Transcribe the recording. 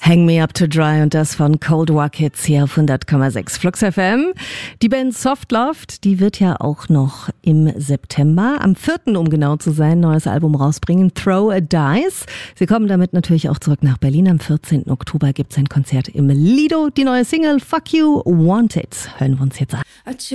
Hang Me Up to Dry und das von Cold War Kids hier auf 100,6 Flux FM. Die Band Softloft, die wird ja auch noch im September, am 4. um genau zu sein, neues Album rausbringen, Throw a Dice. Sie kommen damit natürlich auch zurück nach Berlin. Am 14. Oktober gibt es ein Konzert im Lido. Die neue Single Fuck You Want It hören wir uns jetzt an.